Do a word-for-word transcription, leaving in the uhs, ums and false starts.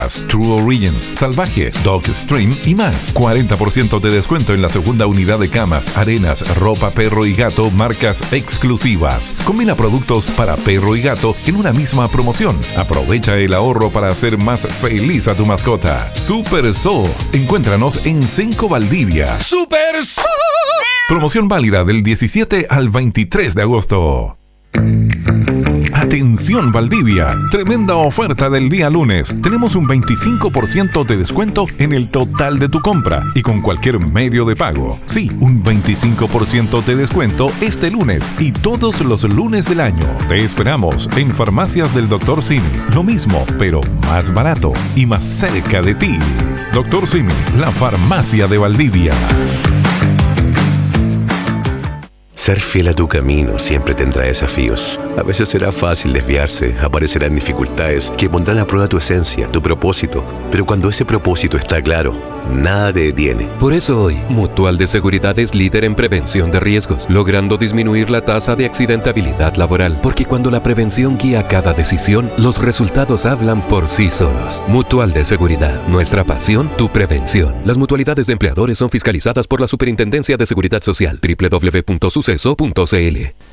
True Origins, Salvaje, Dog Stream y más. cuarenta por ciento de descuento en la segunda unidad de camas, arenas, ropa perro y gato, marcas exclusivas. Combina productos para perro y gato en una misma promoción. Aprovecha el ahorro para hacer más feliz a tu mascota. Super Zoo. Encuéntranos en Cenco Valdivia. Super Zoo. Promoción válida del diecisiete al veintitrés de agosto. Atención Valdivia, tremenda oferta del día lunes. Tenemos un veinticinco por ciento de descuento en el total de tu compra y con cualquier medio de pago. Sí, un veinticinco por ciento de descuento este lunes y todos los lunes del año. Te esperamos en Farmacias del doctor Simi. Lo mismo, pero más barato y más cerca de ti. doctor Simi, la farmacia de Valdivia. Ser fiel a tu camino siempre tendrá desafíos. A veces será fácil desviarse, aparecerán dificultades que pondrán a prueba tu esencia, tu propósito. Pero cuando ese propósito está claro, nada te detiene. Por eso hoy, Mutual de Seguridad es líder en prevención de riesgos, logrando disminuir la tasa de accidentabilidad laboral. Porque cuando la prevención guía cada decisión, los resultados hablan por sí solos. Mutual de Seguridad, nuestra pasión, tu prevención. Las mutualidades de empleadores son fiscalizadas por la Superintendencia de Seguridad Social. doble u doble u doble u punto suceso punto c l.